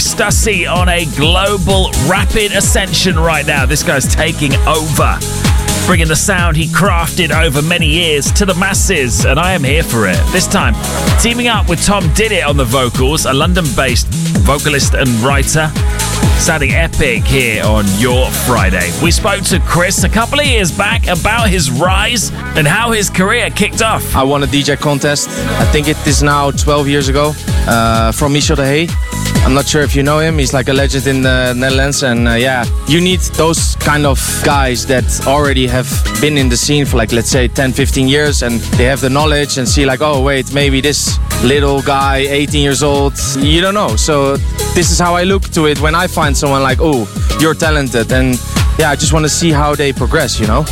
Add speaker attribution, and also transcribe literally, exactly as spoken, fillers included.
Speaker 1: Chris Stussy on a global rapid ascension right now. This guy's taking over, bringing the sound he crafted over many years to the masses, and I am here for it. This time, teaming up with Tom Didit on the vocals, a London-based vocalist and writer, sounding epic here on Your Friday. We spoke to Chris a couple of years back about his rise and how his career kicked off.
Speaker 2: I won a D J contest, I think it is now twelve years ago, uh, from Michel de Hey. I'm not sure if you know him. He's like a legend in the Netherlands. And uh, yeah, you need those kind of guys that already have been in the scene for like, let's say ten, fifteen years, and they have the knowledge and see like, oh wait, maybe this little guy, eighteen years old, you don't know. So this is how I look to it when I find someone like, oh, you're talented. And yeah, I just want to see how they progress, you know?